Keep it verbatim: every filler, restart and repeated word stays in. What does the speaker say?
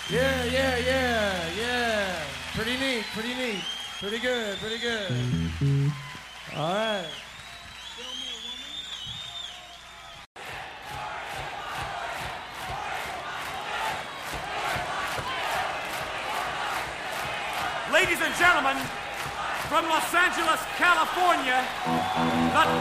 Yeah, yeah, yeah, yeah. Pretty neat, pretty neat. Pretty good, pretty good. All right. Ladies and gentlemen, from Los Angeles, California, the